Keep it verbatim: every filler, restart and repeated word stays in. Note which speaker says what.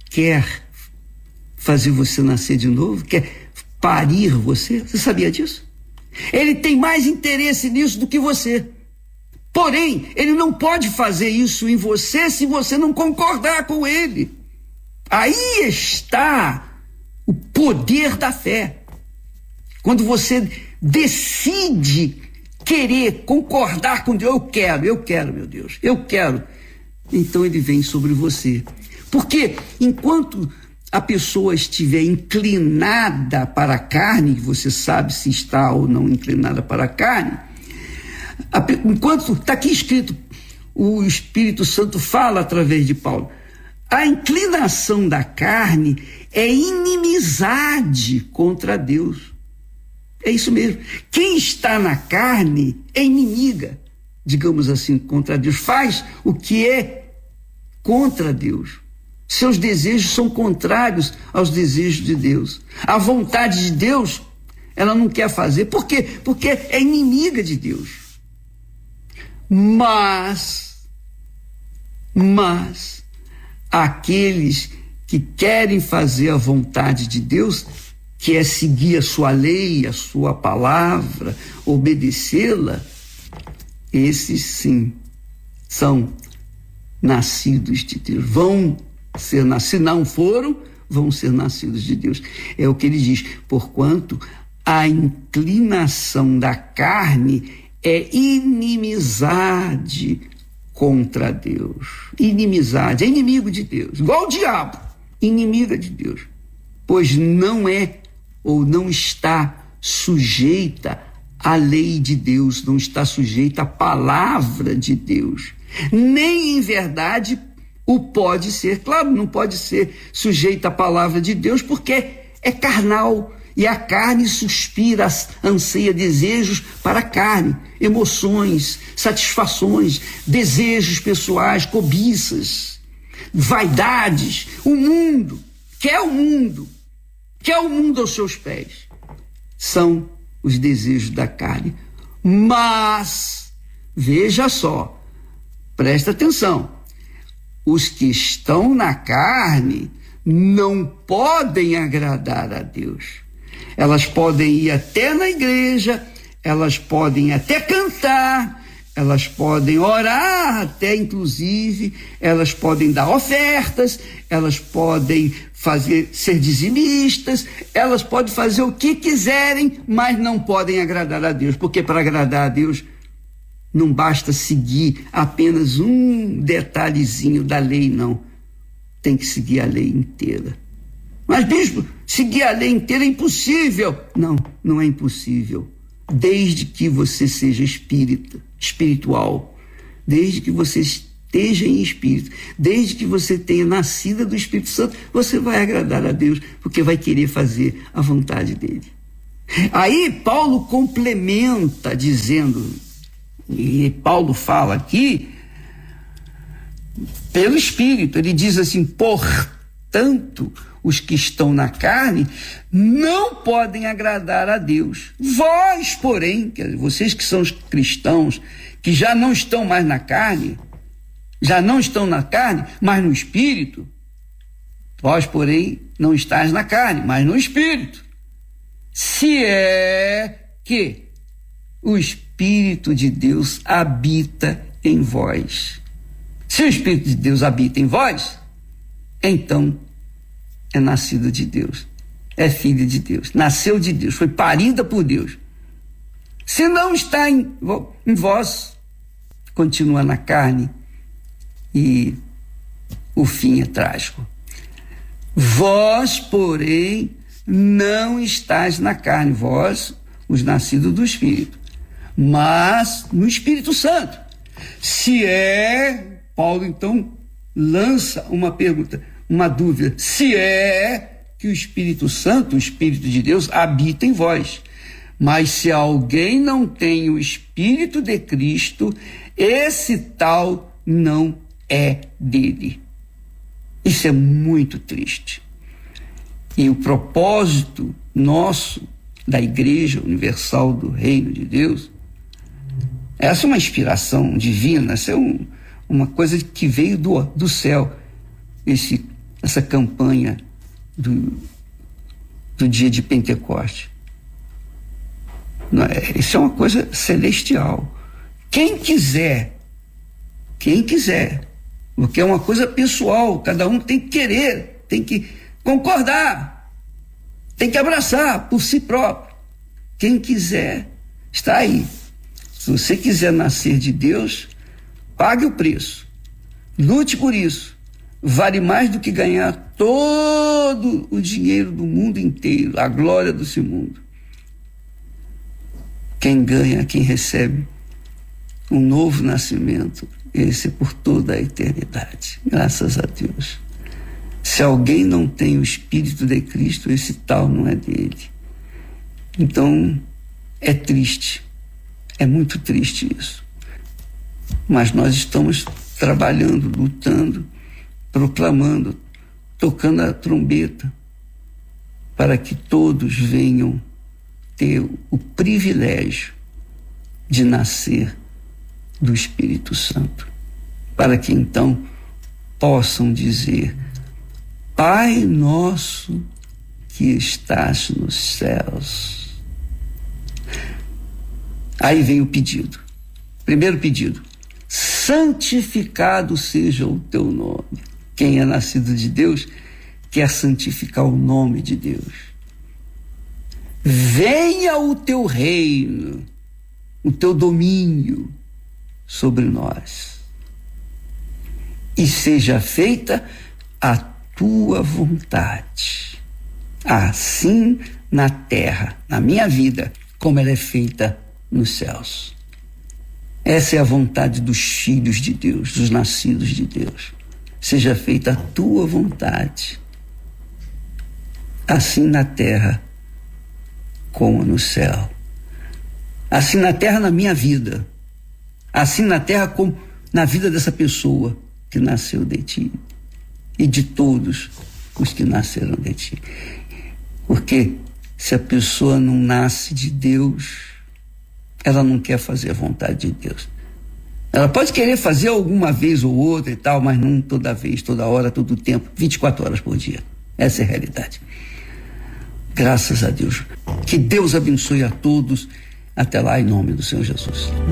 Speaker 1: quer fazer você nascer de novo, quer parir você. Você sabia disso? Ele tem mais interesse nisso do que você. Porém, ele não pode fazer isso em você se você não concordar com ele. Aí está o poder da fé. Quando você decide querer concordar com Deus, eu quero, eu quero, meu Deus, eu quero. Então ele vem sobre você. Porque enquanto a pessoa estiver inclinada para a carne, você sabe se está ou não inclinada para a carne, a, enquanto está aqui escrito, o Espírito Santo fala através de Paulo, a inclinação da carne é inimizade contra Deus. É isso mesmo. Quem está na carne é inimiga, digamos assim, contra Deus. Faz o que é contra Deus. Seus desejos são contrários aos desejos de Deus. A vontade de Deus, ela não quer fazer. Por quê? Porque é inimiga de Deus. Mas, mas, aqueles que querem fazer a vontade de Deus, que é seguir a sua lei, a sua palavra, obedecê-la, esses sim são nascidos de Deus. Vão ser nascidos, se não foram, vão ser nascidos de Deus. É o que ele diz, porquanto a inclinação da carne é inimizade contra Deus. Inimizade, é inimigo de Deus, igual o diabo, inimiga de Deus, pois não é ou não está sujeita à lei de Deus, não está sujeita à palavra de Deus, nem em verdade o pode ser. Claro, não pode ser sujeita à palavra de Deus porque é carnal, e a carne suspira, anseia desejos para a carne, emoções, satisfações, desejos pessoais, cobiças, vaidades. O mundo, quer o mundo, quer o mundo aos seus pés. São os desejos da carne. Mas, veja só, presta atenção, os que estão na carne não podem agradar a Deus. Elas podem ir até na igreja, elas podem até cantar, elas podem orar até, inclusive, elas podem dar ofertas, elas podem fazer, ser dizimistas, elas podem fazer o que quiserem, mas não podem agradar a Deus, porque para agradar a Deus não basta seguir apenas um detalhezinho da lei, não. Tem que seguir a lei inteira. Mas, bispo, seguir a lei inteira é impossível. Não, não é impossível. Desde que você seja espírita, espiritual, desde que você esteja em espírito, desde que você tenha nascido do Espírito Santo, você vai agradar a Deus, porque vai querer fazer a vontade dele. Aí Paulo complementa dizendo, e Paulo fala aqui, pelo Espírito, ele diz assim, portanto, os que estão na carne não podem agradar a Deus. Vós, porém, vocês que são os cristãos, que já não estão mais na carne, já não estão na carne, mas no Espírito, vós, porém, não estáis na carne, mas no Espírito. Se é que o Espírito de Deus habita em vós. Se o Espírito de Deus habita em vós, então é nascido de Deus, é filho de Deus, nasceu de Deus, foi parida por Deus. Se não está em, em vós, continua na carne e o fim é trágico. Vós, porém, não estáis na carne, vós, os nascidos do Espírito, mas no Espírito Santo. Se é, Paulo então lança uma pergunta, uma dúvida, se é que o Espírito Santo, o Espírito de Deus, habita em vós. Mas se alguém não tem o Espírito de Cristo, esse tal não é dele. Isso é muito triste. E o propósito nosso, da Igreja Universal do Reino de Deus, essa é uma inspiração divina, essa é um, uma coisa que veio do, do céu. Esse essa campanha do, do dia de Pentecoste. Não é, isso é uma coisa celestial. Quem quiser, quem quiser, porque é uma coisa pessoal, cada um tem que querer, tem que concordar, tem que abraçar por si próprio. Quem quiser, está aí. Se você quiser nascer de Deus, pague o preço, lute por isso. Vale mais do que ganhar todo o dinheiro do mundo inteiro, a glória desse mundo. Quem ganha, quem recebe um novo nascimento, esse é por toda a eternidade, graças a Deus. Se alguém não tem o Espírito de Cristo, esse tal não é dele. Então, é triste, é muito triste isso. Mas nós estamos trabalhando, lutando, proclamando, tocando a trombeta, para que todos venham ter o privilégio de nascer do Espírito Santo, para que então possam dizer: Pai nosso que estás nos céus. Aí vem o pedido. Primeiro pedido: santificado seja o teu nome. Quem é nascido de Deus quer santificar o nome de Deus. Venha o teu reino, o teu domínio sobre nós, e seja feita a tua vontade, assim na terra, na minha vida, como ela é feita nos céus. Essa é a vontade dos filhos de Deus, dos nascidos de Deus. Seja feita a tua vontade, assim na terra como no céu. Assim na terra, na minha vida. Assim na terra como na vida dessa pessoa que nasceu de ti. E de todos os que nasceram de ti. Porque se a pessoa não nasce de Deus, ela não quer fazer a vontade de Deus. Ela pode querer fazer alguma vez ou outra e tal, mas não toda vez, toda hora, todo tempo, vinte e quatro horas por dia. Essa é a realidade. Graças a Deus. Que Deus abençoe a todos. Até lá, em nome do Senhor Jesus.